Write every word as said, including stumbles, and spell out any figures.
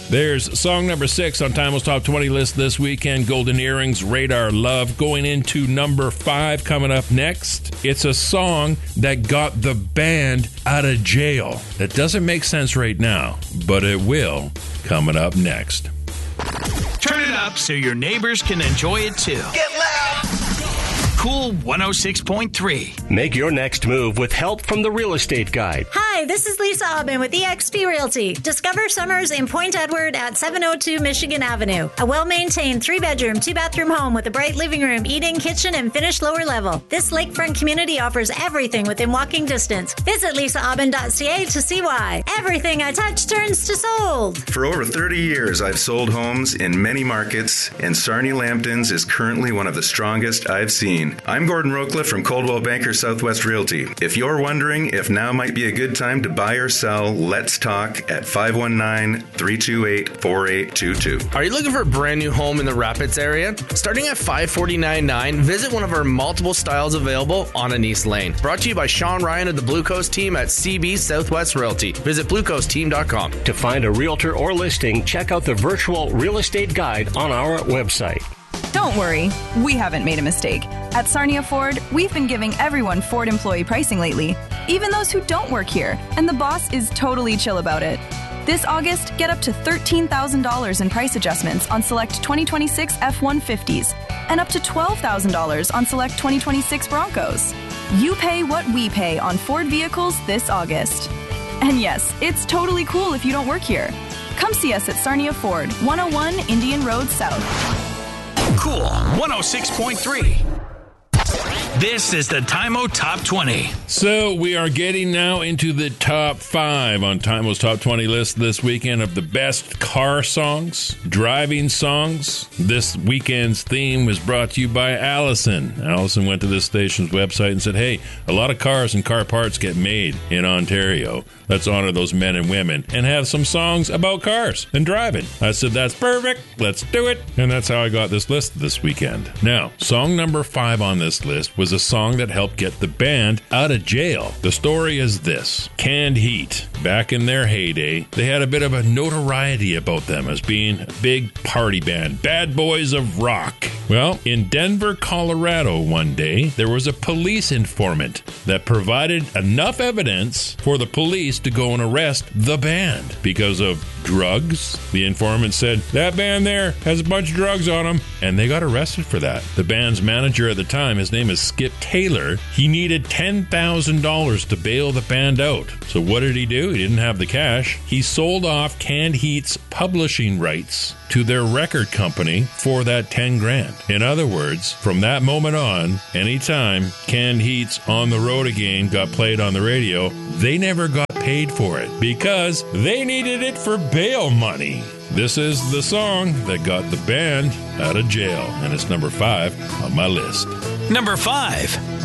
There's song number six on Timeless Top twenty list this weekend, Golden Earrings, Radar Love. Going into number five coming up next. It's a song that got the band out of jail. That doesn't make sense right now, but it will coming up next. Turn it up so your neighbors can enjoy it too. Get loud! Cool one oh six point three. Make your next move with help from the Real Estate Guide. Hi, this is Lisa Aubin with eXp Realty. Discover summers in Point Edward at seven oh two Michigan Avenue. A well-maintained three-bedroom, two-bathroom home with a bright living room, eating, kitchen, and finished lower level. This lakefront community offers everything within walking distance. Visit lisa aubin dot c a to see why. Everything I touch turns to sold. For over thirty years, I've sold homes in many markets, and Sarnia Lambton's is currently one of the strongest I've seen. I'm Gordon Roqueliff from Coldwell Banker Southwest Realty. If you're wondering if now might be a good time to buy or sell, let's talk at five one nine, three two eight, four eight two two. Are you looking for a brand new home in the Rapids area? Starting at five forty-nine nine, visit one of our multiple styles available on Anise Lane. Brought to you by Sean Ryan of the Blue Coast team at C B Southwest Realty. Visit blue coast team dot com. To find a realtor or listing, check out the virtual real estate guide on our website. Don't worry, we haven't made a mistake. At Sarnia Ford, we've been giving everyone Ford employee pricing lately, even those who don't work here, and the boss is totally chill about it. This August, get up to thirteen thousand dollars in price adjustments on select twenty twenty-six F one fifties and up to twelve thousand dollars on select twenty twenty-six Broncos. You pay what we pay on Ford vehicles this August. And yes, it's totally cool if you don't work here. Come see us at Sarnia Ford, one oh one Indian Road South. Cool one oh six point three. This is the Time-O Top twenty. So we are getting now into the top five on Time-O's Top twenty list this weekend of the best car songs, driving songs. This weekend's theme was brought to you by Allison. Allison went to this station's website and said, hey, a lot of cars and car parts get made in Ontario. Let's honor those men and women and have some songs about cars and driving. I said, that's perfect. Let's do it. And that's how I got this list this weekend. Now, song number five on this list was a song that helped get the band out of jail. The story is this. Canned Heat. Back in their heyday, they had a bit of a notoriety about them as being a big party band. Bad boys of rock. Well, in Denver, Colorado one day, there was a police informant that provided enough evidence for the police to go and arrest the band because of drugs. The informant said, that band there has a bunch of drugs on them, and they got arrested for that. The band's manager at the time, his name is Skip Taylor, he needed ten thousand dollars to bail the band out. So what did he do? He didn't have the cash. He sold off Canned Heat's publishing rights to their record company for that ten grand. In other words, from that moment on, anytime Canned Heat's On the Road Again got played on the radio, they never got paid for it because they needed it for bail money. This is the song that got the band out of jail, and it's number five on my list. Number five.